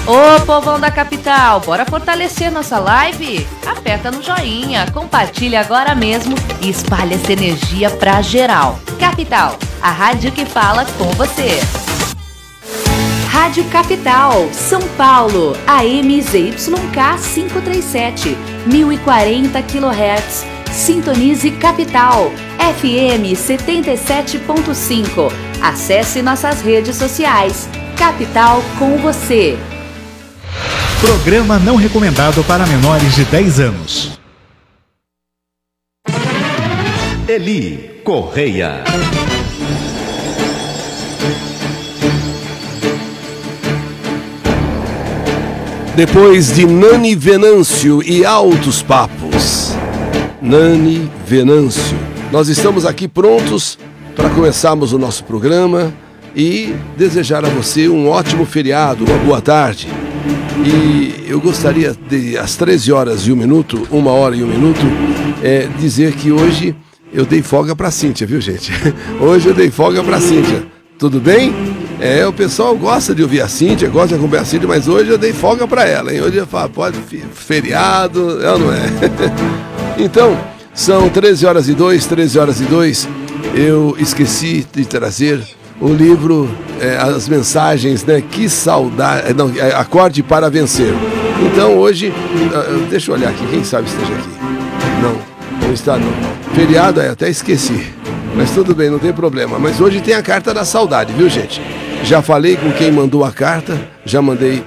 Ô, povão da capital, bora fortalecer nossa live? Aperta no joinha, compartilha agora mesmo e espalha essa energia pra geral. Capital, a rádio que fala com você. Rádio Capital, São Paulo, AM ZYK 537, 1040 kHz. Sintonize Capital, FM 77.5. Acesse nossas redes sociais. Capital com você. Programa não recomendado para menores de 10 anos. Eli Correia. Depois de Nani Venâncio e Altos Papos. Nani Venâncio. Nós estamos aqui prontos para começarmos o nosso programa e desejar a você um ótimo feriado, uma boa tarde. E eu gostaria de, às 13 horas e 1 minuto, 1 hora e 1 minuto, dizer que hoje eu dei folga para a Cíntia, viu, gente? Hoje eu dei folga para a Cíntia. Tudo bem? O pessoal gosta de ouvir a Cíntia, gosta de acompanhar a Cíntia, mas hoje eu dei folga para ela, hein? Hoje eu falo, pode, feriado, não é? Então, são 13 horas e 2, eu esqueci de trazer o livro, as mensagens, né? Que saudade, não, Acorde para Vencer. Então hoje, deixa eu olhar aqui, quem sabe esteja aqui. Não está não. Feriado, até esqueci, mas tudo bem, não tem problema. Mas hoje tem a carta da saudade, viu, gente? Já falei com quem mandou a carta, já mandei,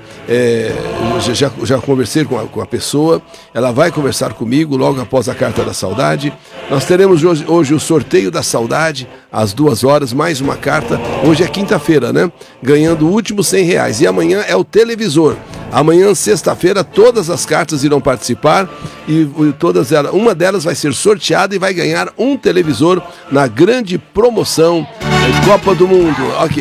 já conversei com a pessoa, ela vai conversar comigo logo após a carta da saudade. Nós teremos hoje o sorteio da saudade, às 2 horas, mais uma carta. Hoje é quinta-feira, né? Ganhando o último R$100. E amanhã é o televisor. Amanhã, sexta-feira, todas as cartas irão participar e uma delas vai ser sorteada e vai ganhar um televisor na grande promoção Copa do Mundo. Aqui,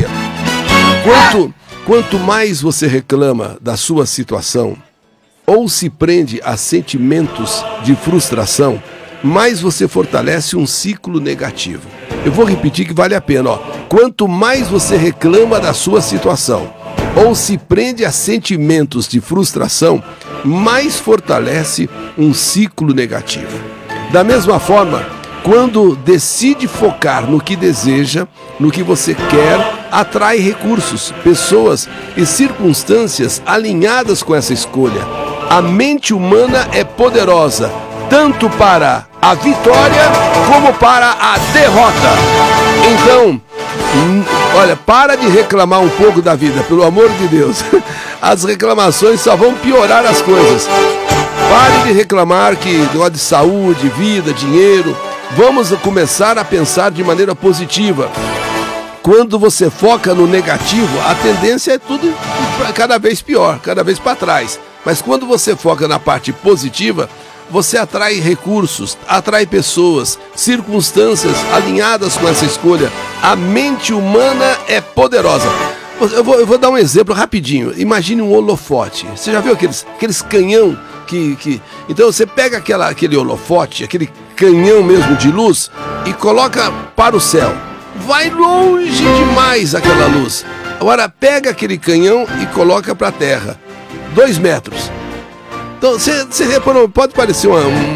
Quanto mais você reclama da sua situação ou se prende a sentimentos de frustração, mais você fortalece um ciclo negativo. Eu vou repetir que vale a pena, ó. Quanto mais você reclama da sua situação ou se prende a sentimentos de frustração, mais fortalece um ciclo negativo. Da mesma forma, quando decide focar no que deseja, no que você quer, atrai recursos, pessoas e circunstâncias alinhadas com essa escolha. A mente humana é poderosa, tanto para a vitória como para a derrota. Então, olha, para de reclamar um pouco da vida, pelo amor de Deus. As reclamações só vão piorar as coisas. Pare de reclamar que gosta de saúde, vida, dinheiro. Vamos começar a pensar de maneira positiva. Quando você foca no negativo, a tendência é tudo cada vez pior, cada vez para trás. Mas quando você foca na parte positiva, você atrai recursos, atrai pessoas, circunstâncias alinhadas com essa escolha. A mente humana é poderosa. Eu vou dar um exemplo rapidinho. Imagine um holofote. Você já viu aqueles canhão que... Então você pega aquele holofote, aquele canhão mesmo de luz e coloca para o céu. Vai longe demais aquela luz. Agora pega aquele canhão e coloca para a terra. 2 metros. Então você reparou, pode parecer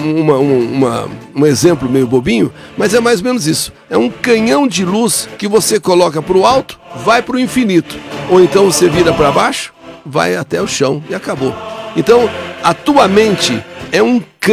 um exemplo meio bobinho, mas é mais ou menos isso. É um canhão de luz que você coloca para o alto, vai para o infinito. Ou então você vira para baixo, vai até o chão e acabou. Então a tua mente é um